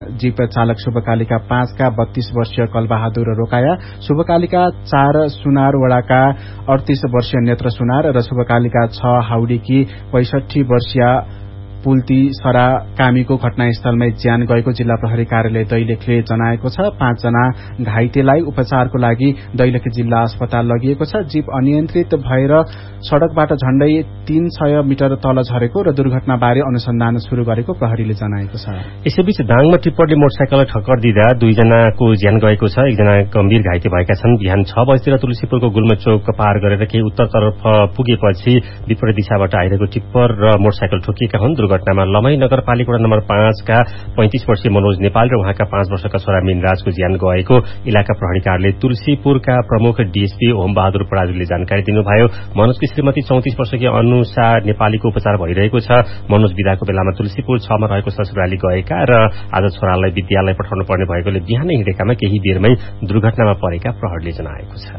Jeep चालक शुभकालिका 5 का 32 वर्षीय कलबहादुर रोकाया, शुभकालिका 4 सुनार वडाका 38 वर्षीय नेत्र सुनार र शुभकालिका 6 हाउडीकी 65 वर्षीय पुल्ती सरा कामीको घटनास्थलमै ज्यान गएको जिल्ला प्रहरी कार्यालय दैलेखले जनाएको छ। 5 जना घाइतेलाई उपचारको लागि दैलेख जिल्ला अस्पताल लगिएको छ। जीप अनियन्त्रित भएर सड़कबाट झण्डै 300 मिटर तल झरेको र दुर्घटनाबारे अनुसन्धान शुरू गरेको प्रहरीले जनाएको छ। यसैबीच दाङमा टिप्परले मोटरसाइकललाई ठक्कर दिँदा 2 जनाको ज्यान गएको छ, 1 जना गम्भीर घाइते भएका छन्। बिहान 6 बजेतिर तुलसीपुरको गुल्म चौक पार गरेर केही उत्तरतर्फ पुगेपछि विपरीत दिशाबाट आइरहेको टिप्पर र मोटरसाइकल ठोकिएका हुन्। दुर्घटनामा लमही नगरपालिका नम्बर 5 का 35 वर्षीय मनोज नेपाल र उहाँका 5 वर्षका छोरा मिनराजको ज्यान गएको इलाका प्रहरी कार्यालय तुलसीपुरका प्रमुख डीएसपी ओम बहादुर पराजुलीले जानकारी दिनुभयो। मनोजकी श्रीमती 34 वर्षकी अनुषा नेपालीको उपचार भइरहेको छ। मनोज बिदाको बेलामा तुलसीपुर 6 मा रहेको ससुराली गएका र आज छोरालाई विद्यालय पठाउनु पर्ने भएकोले बिहानै हिँडेकामा केही बेरमै दुर्घटनामा परेका प्रहरीले जनाएको छ।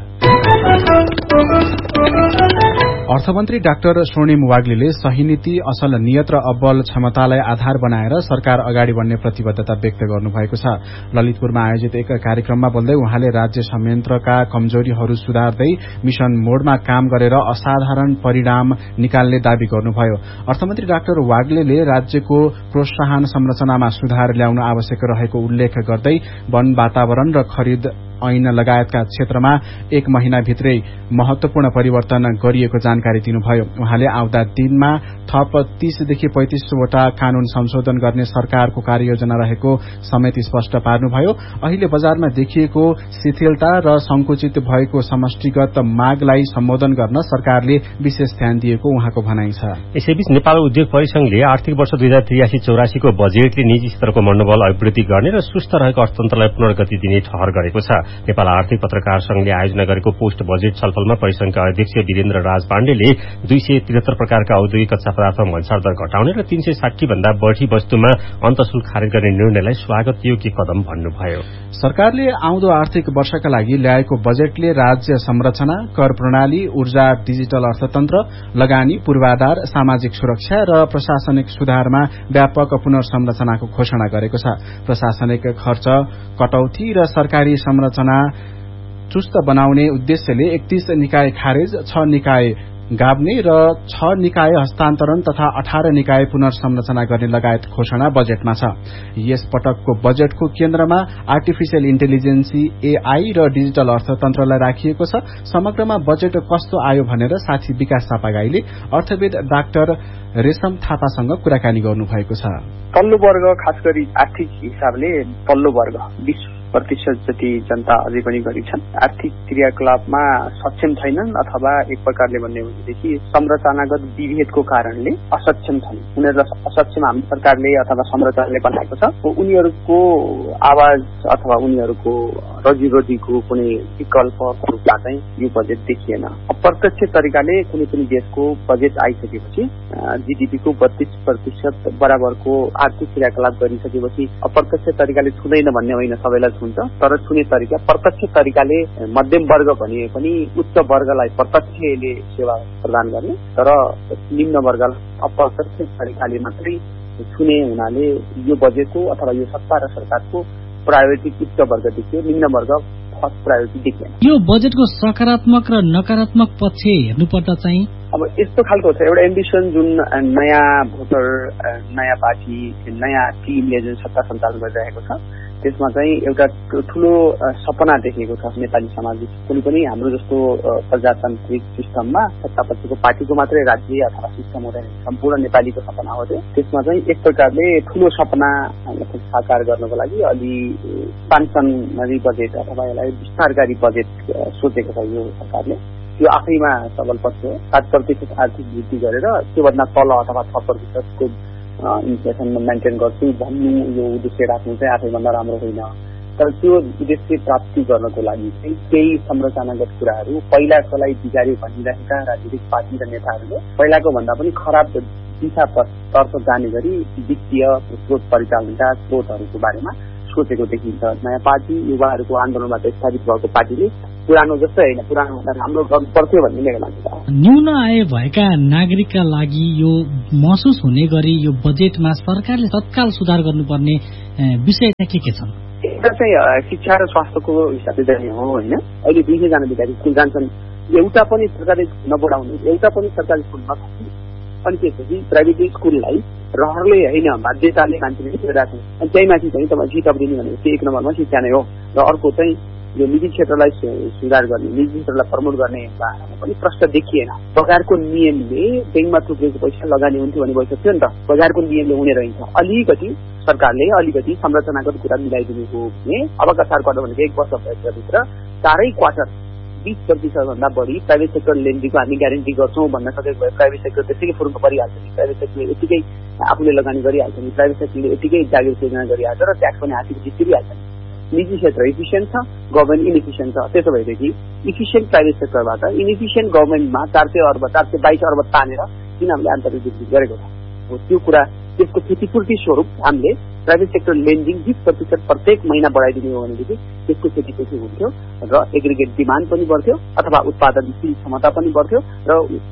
अर्थमन्त्री डाक्टर स्वर्णिम वाग्लेले सही नीति, असल नियत र अब्बल क्षमतालाई आधार बनाएर सरकार अगाडि बढ्ने प्रतिबद्धता व्यक्त गर्नुभएको छ। ललितपुरमा आयोजित एक कार्यक्रममा बोल्दै उहाँले राज्य संयन्त्रका कमजोरीहरू सुधार्दै मिशन मोडमा काम गरेर असाधारण परिणाम निकाल्ने दावी गर्नुभयो। अर्थमन्त्री डाक्टर वाग्लेले राज्यको प्रोत्साहन संरचनामा सुधार ल्याउन आवश्यक रहेको उल्लेख गर्दै वन, वातावरण र खरिद ऐन लगायतका क्षेत्रमा 1 महिनाभित्रै महत्वपूर्ण परिवर्तन गरिएको जानकारी दिनुभयो। उहाँले आउँदा दिनमा थप 30 देखि 35 वटा कानून संशोधन गर्ने सरकारको कार्ययोजना रहेको समेत स्पष्ट पार्नुभयो। अहिले बजारमा देखिएको शिथिलता र संकुचित भएको समष्टिगत मागलाई सम्बोधन गर्न सरकारले विशेष ध्यान दिएको उहाँको भनाइ छ। यसैबीच नेपाल उद्योग परिसंघले आर्थिक वर्ष 2083-84 को बजेटले निजी क्षेत्रको मनोबल अभिवृद्धि गर्ने र सुस्त रहेको अर्थतन्त्रलाई पुनर्गति दिने ठहर गरेको छ। नेपाल आर्थिक पत्रकार संघले आयोजना गरेको पोस्ट बजेट छलफलमा परिसंघका अध्यक्ष वीरेन्द्र राज पाण्डेले 273 प्रकारका औद्योगिक कच्चा पदार्थमा भन्सार दर घटाउने र 360 भन्दा बढ़ी वस्तुमा अन्तशुल्क खारेज गर्ने निर्णयलाई स्वागतयोग्य कदम भन्नुभयो। सरकारले आउँदो आर्थिक वर्षका लागि ल्याएको बजेटले राज्य संरचना, कर प्रणाली, ऊर्जा, डिजिटल अर्थतन्त्र, लगानी, पूर्वाधार, सामाजिक सुरक्षा र प्रशासनिक सुधारमा व्यापक पुनर्संरचनाको घोषणा गरेको छ। प्रशासनिक खर्च कटौती र सरकारी संरचना चुस्त बनाउने उद्देश्यले 31 निकाय खारेज, 6 निकाय गाब्ने र 6 निकाय हस्तान्तरण तथा 18 निकाय पुनर्संरचना गर्ने लगायत घोषणा बजेटमा छ। यस पटकको बजेटको केन्द्रमा आर्टिफिशियल इन्टेलिजेन्सी एआई र डिजिटल अर्थतन्त्रलाई राखिएको छ। समग्रमा बजेट कस्तो आयो भनेर साथी विकास थापागाईले अर्थविद डाक्टर रेशम थापासँग कुराकानी गर्नुभएको छ। तल्लो वर्ग, खास गरी आर्थिक हिसाबले तल्लो वर्ग 20% जति जनता अझै पनि गरिब छन्। आर्थिक क्रियाकलापमा सक्षम छैनन् अथवा एक प्रकारले भन्ने हो भनेदेखि संरचनागत विभेदको कारणले असक्षम छन्। उनीहरूलाई असक्षम हाम्रो सरकारले अथवा संरचनाले बनाएको छ। उनीहरूको आवाज अथवा उनीहरूको रोजीरोटीको कुनै विकल्पको रूपमा चाहिँ यो बजेट देखिएन। अप्रत्यक्ष तरिकाले कुनै पनि देशको बजेट आइसकेपछि जीडीपीको 32% बराबरको आर्थिक क्रियाकलाप गरिसकेपछि अप्रत्यक्ष तरिकाले छुँदैन भन्ने होइन, सबैलाई छुन्छ। तर छुने तरिका प्रत्यक्ष तरिकाले मध्यम वर्ग भने पनि उच्च वर्गलाई प्रत्यक्षले सेवा प्रदान गर्ने, तर निम्न वर्गलाई अप्रत्यक्ष तरिकाले मात्रै छुने हुनाले यो बजेटको अथवा यो सत्ता र सरकारको प्रायोरिटी उच्च वर्ग देखियो, निम्न वर्ग फर्स्ट प्रायोरिटी देखिएन। यो बजेटको सकारात्मक र नकारात्मक पक्ष हेर्नुपर्दा चाहिँ अब यस्तो खालको छ। एउटा एम्बिसन जुन नयाँ भोटर, नयाँ पार्टी, नयाँ टिमले जुन सत्ता सञ्चालन गरिरहेको छ त्यसमा चाहिँ एउटा ठूलो सपना देखेको छ नेपाली समाजले। कुनै पनि हाम्रो जस्तो प्रजातान्त्रिक सिस्टममा सत्तापछिको पार्टीको मात्रै राज्य अथवा सिस्टम हुँदैन, सम्पूर्ण नेपालीको सपना हो त्यो। त्यसमा चाहिँ एक प्रकारले ठूलो सपना साकार गर्नको लागि अलि एक्सपान्सनरी बजेट अथवा यसलाई विस्तारकारी बजेट सोचेको छ यो सरकारले। यो आफैमा सबल पक्ष हो। 7% आर्थिक वृद्धि गरेर त्योभन्दा तल अथवा 6% को इन्फ्लेसन मेन्टेन गर्छु भन्नु यो उद्देश्य राख्नु चाहिँ आफैभन्दा राम्रो होइन। तर त्यो उद्देश्य प्राप्ति गर्नको लागि चाहिँ केही संरचनागत कुराहरू पहिलाकोलाई बिगार्यो भनिरहेका राजनीतिक पार्टी र नेताहरूले पहिलाको भन्दा पनि खराब दिशातर्फ जाने गरी वित्तीय स्रोत परिचालनका स्रोतहरूको बारेमा सोचेको देखिन्छ। नयाँ पार्टी, युवाहरूको आन्दोलनबाट स्थापित भएको पार्टीले पुरानो जस्तै होइन, पुरानो भन्दा राम्रो गर्नु पर्थ्यो भन्ने मेरो लाग्छ। न्यून आय भएका नागरिकका लागि यो महसुस हुने गरी यो बजेटमा सरकारले तत्काल सुधार गर्नुपर्ने विषय के छन्? एउटा चाहिँ शिक्षा र स्वास्थ्यको हिसाबले जाने हो होइन। अहिले 200 जना विद्यार्थी स्कुल जान्छन्, एउटा पनि सरकारी स्कुल नबढाउने, एउटा पनि सरकारी स्कुल नथाप्ने, अनि त्यसपछि प्राइभेट स्कुललाई रहरले होइन बाध्यताले मान्छेले गरिरहेको छ। अनि त्यही माथि चाहिँ तपाईँ सिटअप दिने भनेको चाहिँ 1 नम्बरमा शिक्षा नै हो, र अर्को चाहिँ यो निजी क्षेत्रलाई सुधार गर्ने, निजी क्षेत्रलाई प्रमोट गर्ने बारेमा पनि प्रश्न देखिएन। बजारको नियमले ब्याङ्कमा थुप्रेको पैसा लगानी हुन्थ्यो भने भइसक्थ्यो नि त, बजारको नियमले हुने रहन्छ। अलिकति सरकारले अलिकति संरचनागत कुरा मिलाइदिएको भने अबका 4 क्वार्टर भनेको 1 वर्षभित्र 4 क्वार्टर 20% भन्दा बढी प्राइभेट सेक्टर लेन्डिङको हामी ग्यारेन्टी गर्छौँ भन्न सकेको भए प्राइभेट सेक्टर त्यसैले फुर्नु परिहाल्छ नि, प्राइभेट सेक्टरले यतिकै आफूले लगानी गरिहाल्छ नि, प्राइभेट सेक्टरले यतिकै जागिर सिर्जना गरिहाल्छ र ट्याक्स पनि हातीपछि तिरिहाल्छ नि। निजी क्षेत्र इफिसियन्ट छ, गभर्मेन्ट इनइफिसियन्ट छ। त्यसो भएदेखि इफिसियन्ट प्राइभेट सेक्टरबाट इनइफिसियन्ट गभर्मेन्टमा 422 अर्ब तानेर किन हामीले आन्तरिक विकृति गरेको छ हो त्यो कुरा। त्यसको क्षतिपूर्ति स्वरूप हामीले प्राइभेट सेक्टर लेन्डिङ 20% प्रत्येक महिना बढाइदिने हो भनेदेखि त्यसको क्षतिपूर्ति हुन्थ्यो र एग्रिगेट डिमान्ड पनि बढ्थ्यो अथवा उत्पादनशील क्षमता पनि बढ्थ्यो र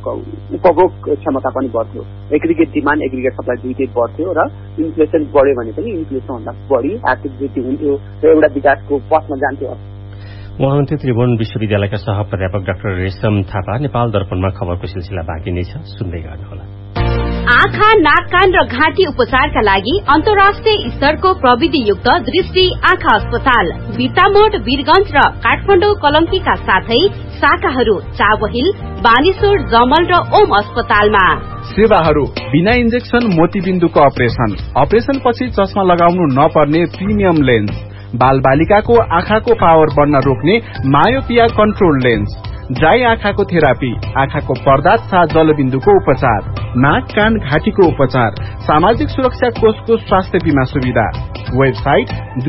उपभोग क्षमता पनि बढ्थ्यो। एग्रिगेट डिमान्ड एग्रिगेट सप्लाई दुईटै बढ्थ्यो र इन्फ्लेसन बढ्यो भने पनि इन्फ्लेसनभन्दा बढी आर्थिक वृद्धि हुन्थ्यो र एउटा विकासको पथमा जान्थ्यो। उहाँ हुनुहुन्थ्यो त्रिभुवन विश्वविद्यालयका सह प्राध्यापक डाक्टर रेशम थापा। नेपाल दर्पणमा खबरको सिलसिला बाँकी नै छ, सुन्दै गर्नुहोला। आँखा, नाक, कान र घाँटी उपचारका लागि अन्तर्राष्ट्रिय स्तरको प्रविधियुक्त दृष्टि आँखा अस्पताल बिर्तामोड, वीरगंज र काठमाडौँ कलंकीका साथै शाखाहरू चावहिल, बानेश्वर, जमल र ओम अस्पतालमा। सेवाहरू बिना इन्जेक्सन मोतीबिन्दुको अपरेसन पछि चस्मा लगाउनु नपर्ने प्रिमियम लेन्स, बाल बालिकाको आँखाको पावर बढ्न रोक्ने मायोपिया कन्ट्रोल लेन्स, ड्राई आँखाको थेरापी, आँखाको पर्दा तथा जलबिन्दुको उपचार, नाक, कान, घाँटीको उपचार, सामाजिक सुरक्षा कोषको स्वास्थ्य बीमा सुविधा। Website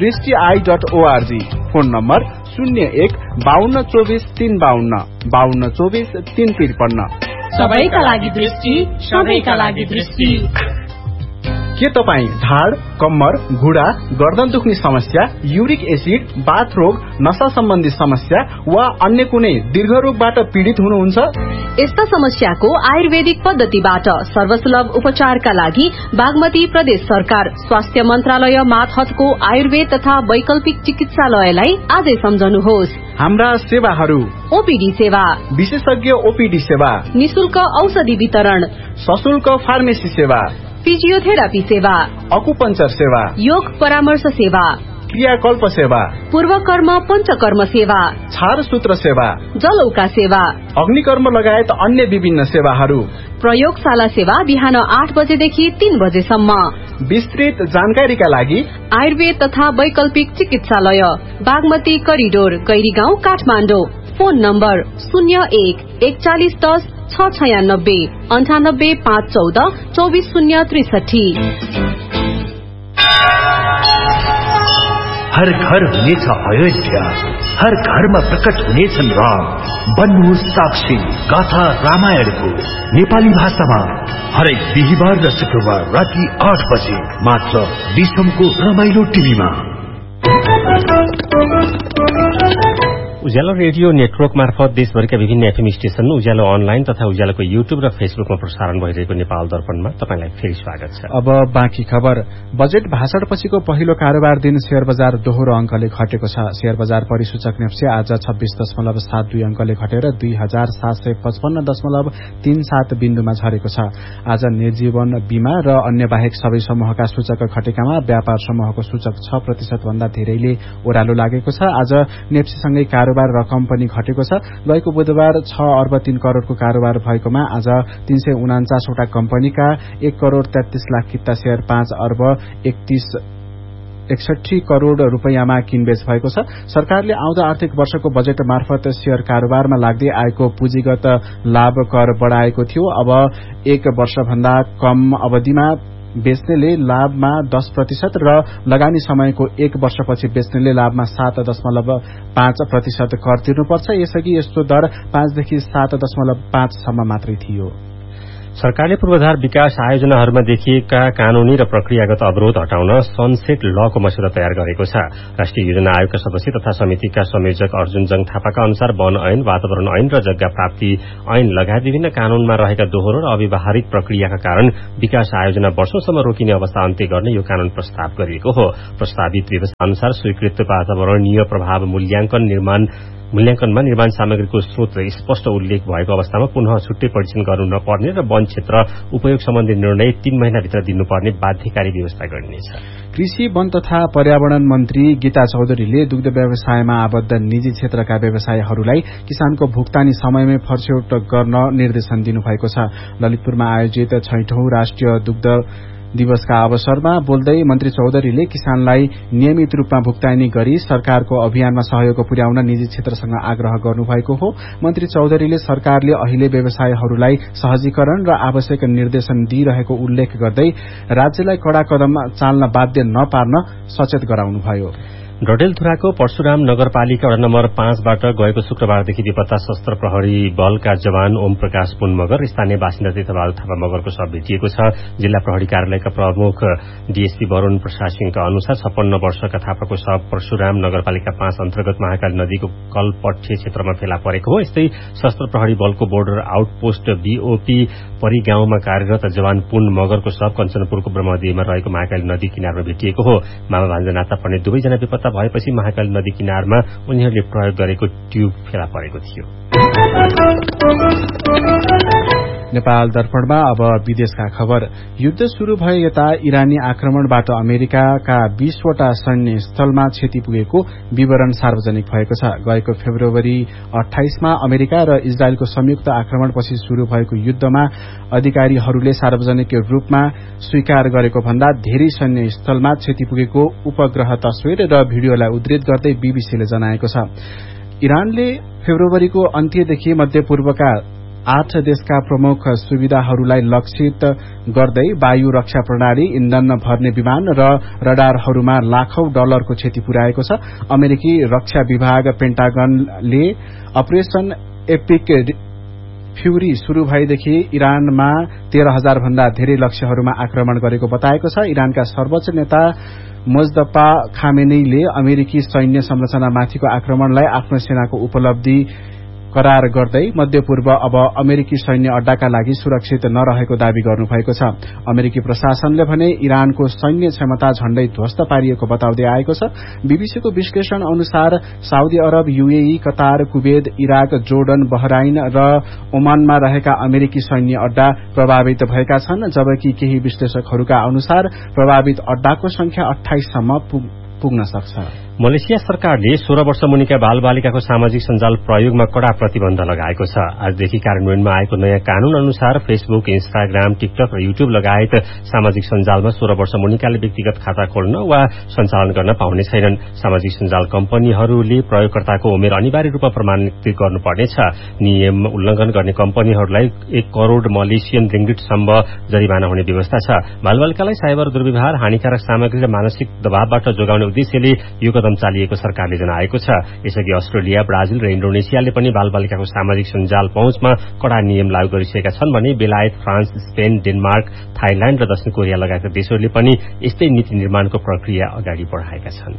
दृष्टि.org, phone number 01-5224-352, 5224-353। सबैका लागि दृष्टि, सबैका लागि दृष्टि। के तपाईँ ढाड, कम्मर, घुँडा, गर्दन दुख्ने समस्या, युरिक एसिड, बाथ रोग, नशा सम्बन्धी समस्या वा अन्य कुनै दीर्घ रोगबाट पीड़ित हुनुहुन्छ? यस्ता समस्याको आयुर्वेदिक पद्धतिबाट सर्वसुलभ उपचारका लागि बागमती प्रदेश सरकार स्वास्थ्य मन्त्रालय मातहतको आयुर्वेद तथा वैकल्पिक चिकित्सालयलाई आजै सम्झनुहोस्। हाम्रा सेवाहरू: ओपीडी सेवा, विशेषज्ञ ओपीडी सेवा, निशुल्क औषधि वितरण, सशुल्क फार्मेसी सेवा, फिजियोथेरापी सेवा, अकुपञ्चर सेवा, योग परामर्श सेवा, क्रियाकल्प सेवा, पूर्वकर्म पञ्चकर्म सेवा, छारसूत्र सेवा, जलौका सेवा, अग्निकर्म लगायत अन्य विभिन्न सेवाहरू। प्रयोगशाला सेवा बिहान 8 बजेदेखि 3 बजेसम्म। विस्तृत जानकारीका लागि आयुर्वेद तथा वैकल्पिक चिकित्सालय Bagmati corridor, Gairigaun, Kathmandu. Phone number 01-4110-696, 98-514-24063। हर घर हुनेछ अयोध्या, हर घरमा प्रकट हुनेछन् राम। बन्नुहोस् साक्षी गाथा रामायणको नेपाली भाषामा हरेक बिहिबार र शुक्रबार राति 8 बजे मात्र दिसमको रमाइलो टिभीमा। उज्यालो रेडियो नेटवर्क मार्फत देशभरिका विभिन्न एफएम स्टेशन, उज्यालो अनलाइन तथा उज्यालोको युट्युब र फेसबुकमा प्रसारण भइरहेको नेपाल दर्पणमा तपाईलाई फेरि स्वागत छ। अब बाँकी खबर। बजेट भाषणपछिको पहिलो कारोबार दिन शेयर बजार दोहोरो अंकले घटेको छ। शेयर बजार परिसूचक नेप्से आज 26.72 अंकले घटेर 2755.37 बिन्दुमा झरेको छ। आज निर्जीवन बीमा र अन्य बाहेक सबै समूहका सूचक घटेकामा व्यापार समूहको सूचक 6% भन्दा धेरैले ओह्रालो लागेको छ। आज नेप्सेसँगै कारोबार रकम पनि घटेको छ। गएको बुधबार 6 अर्ब 3 करोड़को कारोबार भएकोमा आज 349 वटा कम्पनीका 1 करोड़ 33 लाख किता शेयर 5 अर्ब 61 करोड़ रूपैयाँमा किनबेच भएको छ। सरकारले आउँदो आर्थिक वर्षको बजेट मार्फत शेयर कारोबारमा लाग्दै आएको पुँजीगत लाभ कर बढ़ाएको थियो। अब 1 वर्षभन्दा कम अवधिमा बेच्नेले लाभमा 10% र लगानी समयको 1 वर्षपछि बेच्नेले लाभमा 7.5% कर तिर्नुपर्छ। यसअघि यस्तो दर 5 देखि 7.5 सम्म मात्रै थियो। सरकारले पूर्वाधार विकास आयोजनाहरूमा देखिएका कानूनी र प्रक्रियागत अवरोध हटाउन सनसेट लको मस्यौदा तयार गरेको छ। राष्ट्रिय योजना आयोगका सदस्य तथा समितिका संयोजक अर्जुन जङ थापाका अनुसार वन ऐन, वातावरण ऐन र जग्गा प्राप्ति ऐन लगायत विभिन्न कानूनमा रहेका दोहोरो र अव्यावहारिक प्रक्रियाका कारण विकास आयोजना वर्षौंसम्म रोकिने अवस्था अन्त्य गर्ने यो कानून प्रस्ताव गरिएको हो। प्रस्तावित व्यवस्था अनुसार स्वीकृत वातावरणीय प्रभाव मूल्याङ्कनमा निर्माण सामग्रीको स्रोत स्पष्ट उल्लेख भएको अवस्थामा पुनः छुट्टै परीक्षण गर्नु नपर्ने र वन क्षेत्र उपयोग सम्बन्धी निर्णय 3 महिनाभित्र दिनुपर्ने बाध्यकारी व्यवस्था गरिनेछ। कृषि, वन तथा पर्यावरण मन्त्री गीता चौधरीले दुग्ध व्यवसायमा आबद्ध निजी क्षेत्रका व्यवसायीहरूलाई किसानको भुक्तानी समयमै फर्स्यौट गर्न निर्देशन दिनुभएको छ। ललितपुरमा आयोजित 6औं राष्ट्रिय दुग्ध दिवसका अवसरमा बोल्दै मन्त्री चौधरीले किसानलाई नियमित रूपमा भुक्तानी गरी सरकारको अभियानमा सहयोग पुर्याउन निजी क्षेत्रसँग आग्रह गर्नुभएको हो। मन्त्री चौधरीले सरकारले अहिले व्यवसायीहरूलाई सहजीकरण र आवश्यक निर्देशन दिइरहेको उल्लेख गर्दै राज्यलाई कड़ा कदम चाल्न बाध्य नपार्न सचेत गराउनुभयो। डडेलधुराको परशुराम नगरपालिका वडा नम्बर 5बाट गएको शुक्रबारदेखि बेपत्ता सशस्त्र प्रहरी बलका जवान ओम प्रकाश पुन मगर, स्थानीय बासिन्दा तीर्थबहादुर थापा मगरको शव भेटिएको छ। जिल्ला प्रहरी कार्यालयका प्रमुख डीएसपी वरुण प्रसाद सिंहका अनुसार 56 वर्षका थापाको शव परशुराम नगरपालिका 5 अन्तर्गत महाकाली नदीको कलपट्टे क्षेत्रमा फेला परेको हो। यस्तै सशस्त्र प्रहरी बलको बोर्डर आउटपोस्ट बीओपी परी गाउँमा कार्यरत जवान पुन मगरको शव कञ्चनपुरको ब्रह्मदेवीमा रहेको महाकाली नदी किनारमा भेटिएको हो। मामा भान्जा नाता पर्ने दुवैजना बेपत्ता भएपछि महाकाली नदी किनारमा उनीहरूले प्रयोग गरेको ट्युब फेला परेको थियो। नेपाल दर्पणमा अब विदेशका खबर। युद्ध शुरू भए यता इरानी आक्रमणबाट अमेरिकाका 20 वटा सैन्य स्थलमा क्षति पुगेको विवरण सार्वजनिक भएको छ। गएको फेब्रुअरी 28 मा अमेरिका र इजरायलको संयुक्त आक्रमणपछि शुरू भएको युद्धमा अधिकारीहरूले सार्वजनिक रूपमा स्वीकार गरेको भन्दा धेरै सैन्य स्थलमा क्षति पुगेको उपग्रह तस्विर र भिडियोलाई उद्धृत गर्दै बीबीसीले जनाएको छ। इरानले फेब्रुअरीको अन्त्यदेखि मध्यपूर्वका 8 देशका प्रमुख सुविधाहरूलाई लक्षित गर्दै वायु रक्षा प्रणाली, इन्धन भर्ने विमान र रडारहरूमा लाखौं डलरको क्षति पुर्याएको छ। अमेरिकी रक्षा विभाग पेन्टागनले अपरेशन एपिक फ्युरी शुरू भएदेखि इरानमा 13,000 भन्दा धेरै लक्ष्यहरूमा आक्रमण गरेको बताएको छ। इरानका सर्वोच्च नेता मुजतबा खामेनीले अमेरिकी सैन्य संरचनामाथिको आक्रमणलाई आफ्नो सेनाको उपलब्धि करार गर्दै मध्यपूर्व अब अमेरिकी सैन्य अड्डाका लागि सुरक्षित नरहेको दावी गर्नुभएको छ। अमेरिकी प्रशासनले भने इरानको सैन्य क्षमता झण्डै ध्वस्त पारिएको बताउँदै आएको छ। बीबीसीको विश्लेषण अनुसार Saudi Arab, UAE, Qatar, Kuwait, Iraq, Jordan, Bahrain र ओमानमा रहेका अमेरिकी सैन्य अड्डा प्रभावित भएका छन्, जबकि केही विश्लेषकहरूका अनुसार प्रभावित अड्डाको संख्या 28 सम्म पुग्न सक्छ। मलेसिया सरकारले 16 वर्ष मुनिका बालबालिकाको सामाजिक सञ्जाल प्रयोगमा कड़ा प्रतिबन्ध लगाएको छ। आजदेखि कार्यान्वयनमा आएको नयाँ कानून अनुसार फेसबुक, इन्स्टाग्राम, टिकटक र युट्युब लगायत सामाजिक सञ्जालमा 16 वर्ष मुनिकाले व्यक्तिगत खाता खोल्न वा सञ्चालन गर्न पाउने छैनन्। सामाजिक सञ्जाल कम्पनीहरूले प्रयोगकर्ताको उमेर अनिवार्य रूपमा प्रमाणित गर्नुपर्नेछ। नियम उल्लंघन गर्ने कम्पनीहरूलाई 1 करोड़ मलेसियन रिङ्गिटसम्म जरिवाना हुने व्यवस्था छ। बालबालिकालाई साइबर दुर्व्यवहार, हानिकारक सामग्री र मानसिक दबावबाट जोगाउने उद्देश्यले यो कदम चालिएको सरकारले जनाएको छ। यसअघि अस्ट्रेलिया, ब्राजिल र इन्डोनेसियाले पनि बालबालिकाको सामाजिक सञ्जाल पहुँचमा कड़ा नियम लागू गरिसकेका छन् भने बेलायत, फ्रान्स, स्पेन, डेनमार्क, थाइल्याण्ड र दक्षिण कोरिया लगायतका देशहरूले पनि यस्तै नीति निर्माणको प्रक्रिया अगाडि बढाएका छन्।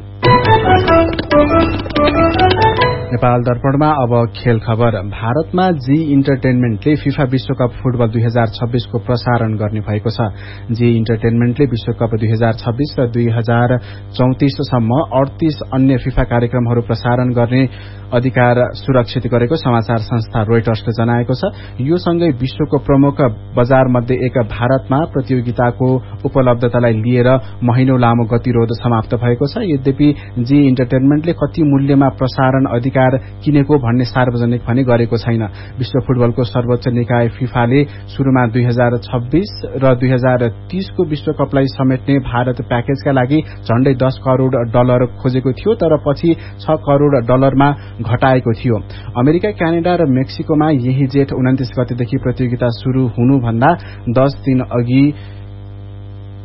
नेपाल दर्पणमा अब खेल खबर। भारतमा जी इन्टरटेनमेन्टले फिफा विश्वकप फुटबल 2026 को प्रसारण गर्ने भएको छ। जी इन्टरटेनमेन्टले विश्वकप 2026 र 2034 सम्म 38 अन्य फिफा कार्यक्रमहरू प्रसारण गर्ने अधिकार सुरक्षित गरेको समाचार संस्था रोइटर्सले जनाएको छ। यो सँगै विश्वको प्रमुख बजार मध्ये एक भारतमा प्रतियोगिताको उपलब्धतालाई लिएर महिनौं लामो गतिरोध समाप्त भएको छ। यद्यपि जी इन्टरटेनमेन्टले कति मूल्यमा प्रसारण अधिकार किनेको भन्ने सार्वजनिक भने गरेको छैन। विश्व फुटबलको सर्वोच्च निकाय फिफाले सुरुमा 2026 र 2030 को विश्वकपलाई समेट्ने भारत प्याकेजका लागि झण्डै 10 करोड़ डलर खोजेको थियो, तर पछि 6 करोड़ डलरमा घटाएको थियो। अमेरिका, क्यानाडा र मेक्सिकोमा यही जेठ 29 गतेदेखि प्रतियोगिता शुरू हुनुभन्दा 10 दिन अघि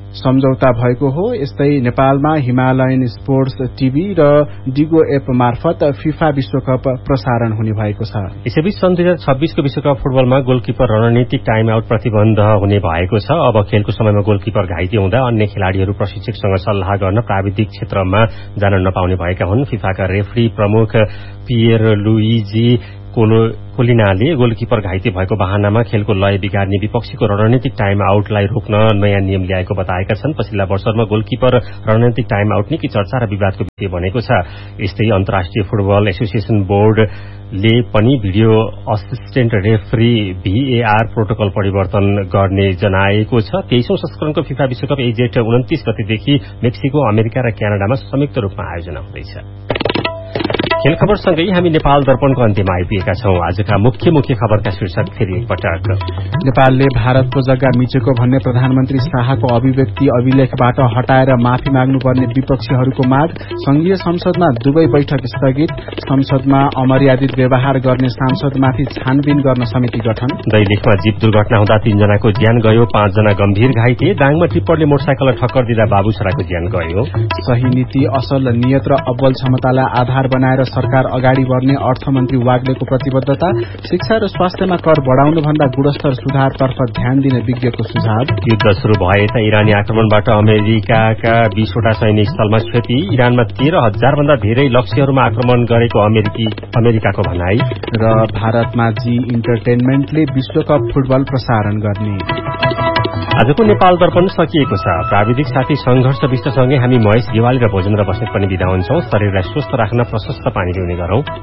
सम्झौता भएको हो। यस्तै नेपालमा हिमालयन स्पोर्ट्स टिभी र डिगो एप मार्फत फिफा विश्वकप प्रसारण हुने भएको छ। यसैबीच सन् 2026 को विश्वकप फुटबलमा गोलकिपर रणनीतिक टाइम आउट प्रतिबन्ध हुने भएको छ। अब खेलको समयमा गोलकिपर घाइते हुँदा अन्य खेलाड़ीहरू प्रशिक्षकसँग सल्लाह गर्न प्राविधिक क्षेत्रमा जान नपाउने भएका हुन्। फिफाका रेफ्री प्रमुख पिएर लुइजी कोलिनाले गोलकिपर घाइते भएको बहानामा खेलको लय बिगार्ने विपक्षीको रणनीतिक टाइम आउटलाई रोक्न नयाँ नियम ल्याएको बताएका छन्। पछिल्ला वर्षहरूमा गोलकिपर रणनीतिक टाइम आउट निकै चर्चा र विवादको विषय बनेको छ। यस्तै अन्तर्राष्ट्रिय फुटबल एसोसिएसन बोर्डले पनि video assistant referee VAR protocol परिवर्तन गर्ने जनाएको छ। 23औं संस्करणको फिफा विश्वकप जेठ 29 गतेदेखि मेक्सिको, अमेरिका र क्यानाडामा संयुक्त रूपमा आयोजना हुँदैछ। खेल खबरसँगै हामी नेपाल दर्पणको अन्त्यमा आइपुगेका छौं। आजका मुख्य खबरका शीर्षक फेरि एकपटक। नेपालले भारतको जग्गा मिचेको भन्ने प्रधानमन्त्री शाहको अभिव्यक्ति अभिलेखबाट हटाएर माफी माग्नुपर्ने विपक्षीहरूको माग। संघीय संसदमा दुवै बैठक स्थगित। संसदमा अमर्यादित व्यवहार गर्ने सांसदमाथि छानबिन गर्न समिति गठन। दैलेखमा जीप दुर्घटना हुँदा 3 जनाको ज्यान गयो, 5 जना गम्भीर घाइते। दाङमा टिप्परले मोटरसाइकललाई ठक्कर दिँदा बाबु छोराको ज्यान गयो। सही नीति, असल नियत र अब्बल क्षमतालाई आधार बनाएर सरकार अगाडि बढ्ने अर्थमन्त्री वाग्लेको प्रतिबद्धता। शिक्षा र स्वास्थ्यमा कर बढ़ाउनुभन्दा गुणस्तर सुधारतर्फ ध्यान दिने विज्ञको सुझाव। युद्ध शुरू भए त इरानी आक्रमणबाट अमेरिकाका 20 वटा सैन्य स्थलमा क्षति। इरानमा 13,000 भन्दा धेरै लक्ष्यहरूमा आक्रमण गरेको अमेरिकाको भनाई। र भारतमा जी इन्टरटेनमेन्टले विश्वकप फुटबल प्रसारण गर्ने। आजको नेपाल दर्पण सकिएको छ। प्राविधिक साथी संघर्ष विष्टसँगै हामी महेश गेवाली र भोजन र बस्नेत पनि बिदा हुन्छौं। शरीरलाई स्वस्थ राख्न प्रशस्त पानी पिउने गरौं।